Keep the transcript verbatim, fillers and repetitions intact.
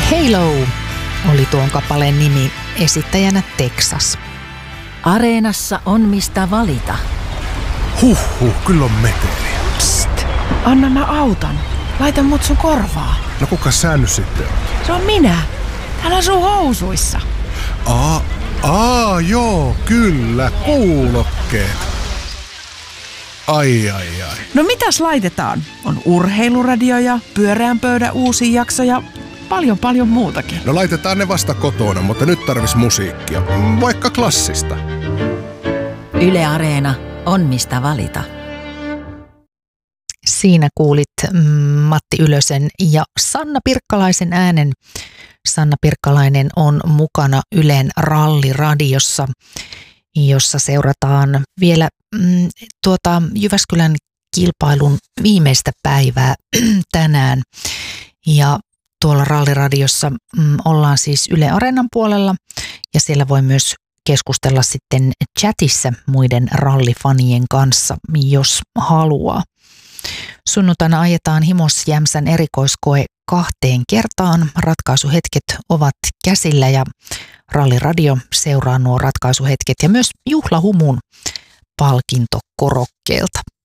Halo oli tuon kappaleen nimi, esittäjänä Texas. Areenassa on mistä valita. Huhhuh, kyllä on meteliä. Psst, anna mä autan. Laita mut sun korvaa. No kuka sä nyt sitten on? Se on minä. Täällä on sun housuissa. Aa, aa, joo, kyllä, kuulokkeet. Ai, ai, ai. No mitäs laitetaan? On urheiluradio ja pyöreän pöydän uusi jakso ja paljon paljon muutakin. No laitetaan ne vasta kotona, mutta nyt tarvis musiikkia. Vaikka klassista. Yle Areena on mistä valita. Siinä kuulit Matti Ylösen ja Sanna Pirkkalaisen äänen. Sanna Pirkkalainen on mukana Ylen ralliradiossa, jossa seurataan vielä mm, tuota Jyväskylän kilpailun viimeistä päivää tänään. Ja tuolla ralliradiossa mm, ollaan siis Yle Areenan puolella ja siellä voi myös keskustella sitten chatissa muiden rallifanien kanssa, jos haluaa. Sunnuntaina ajetaan Himos Jämsän erikoiskoe kahteen kertaan. Ratkaisuhetket ovat käsillä ja Ralliradio seuraa nuo ratkaisuhetket ja myös juhlahumun palkintokorokkeelta.